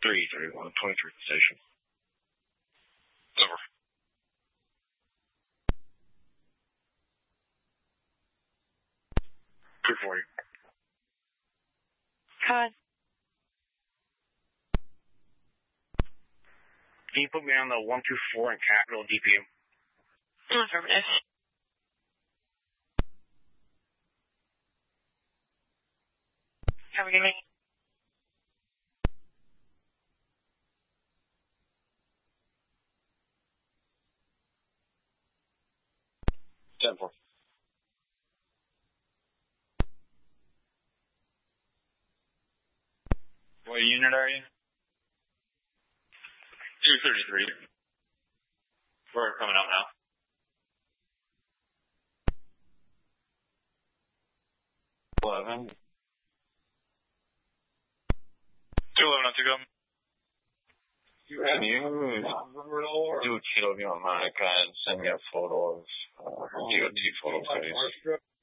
331, 23 station. Over. .340. Con. Can you put me on the 124 in Capital DPM? Affirmative. How are we doing? .10-4. What unit are you? 233. We're coming out now. 11. 211 to go. Can you do a TW on Monica and send me a photo of DOT photo, please?